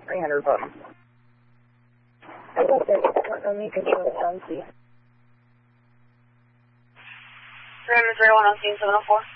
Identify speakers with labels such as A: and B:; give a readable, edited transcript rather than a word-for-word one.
A: 300 button. I got that. Let me control it.
B: 300 01 704.